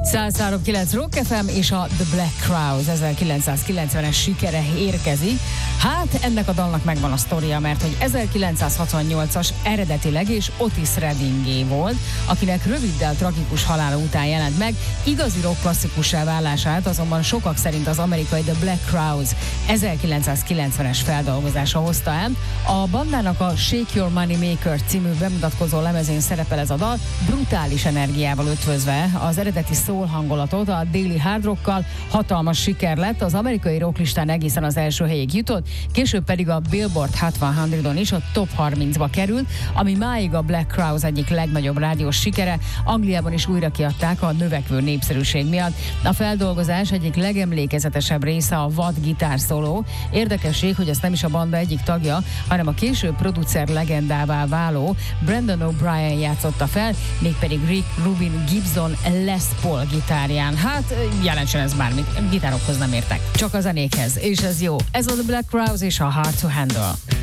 103.9 Rock FM és a The Black Crowes 1990-es sikere érkezik. Hát ennek a dalnak megvan a sztoria, mert hogy 1968-as eredetileg és Otis Reddingé volt, akinek röviddel tragikus halála után jelent meg, igazi rock klasszikussá válását azonban sokak szerint az amerikai The Black Crowes 1990-es feldolgozása hozta el. A bandának a Shake Your Money Maker című bemutatkozó lemezén szerepel ez a dal, brutális energiával ötvözve az eredeti soul hangulatot a déli hard rockkal, hatalmas siker lett, az amerikai rocklistán egészen az első helyig jutott, később pedig a Billboard Hot 100-on is a top 30-ba került, ami máig a Black Crowes egyik legnagyobb rádiós sikere. Angliában is újra kiadták a növekvő népszerűség miatt. A feldolgozás egyik legemlékezetesebb része a vad gitárszóló. Érdekesség, hogy ezt nem is a banda egyik tagja, hanem a később producer legendává váló Brendan O'Brien játszotta fel, mégpedig Rick Rubin Gibson Les Paul gitárján. Hát jelentsen ez bármit, gitárokhoz nem értek, csak a zenékhez, és ez jó. Ez a The Black Crowes és a Hard to Handle.